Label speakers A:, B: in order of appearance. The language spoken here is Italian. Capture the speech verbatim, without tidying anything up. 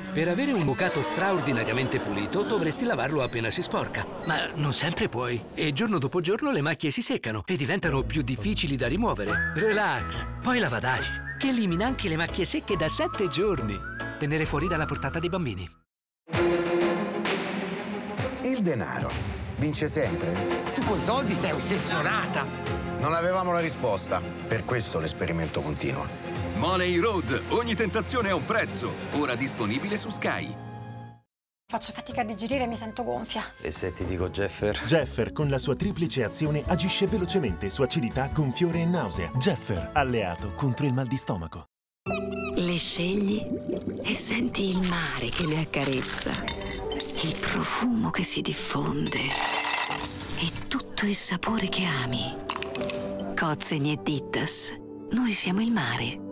A: Per avere un bucato straordinariamente pulito dovresti lavarlo appena si sporca. Ma non sempre puoi. E giorno dopo giorno le macchie si seccano e diventano più difficili da rimuovere. Relax. Poi Lavadage, che elimina anche le macchie secche da sette giorni. Tenere fuori dalla portata dei bambini.
B: Il denaro vince sempre?
C: Tu coi soldi sei ossessionata.
B: Non avevamo la risposta. Per questo l'esperimento continua.
D: Money Road, ogni tentazione ha un prezzo. Ora disponibile su Sky.
E: Faccio fatica a digerire e mi sento gonfia.
F: E se ti dico Jeffer?
G: Jeffer con la sua triplice azione agisce velocemente su acidità, gonfiore e nausea. Jeffer, alleato contro il mal di stomaco.
H: Le scegli e senti il mare che le accarezza, il profumo che si diffonde e tutto il sapore che ami. Kotzen e Dittas. Noi siamo il mare.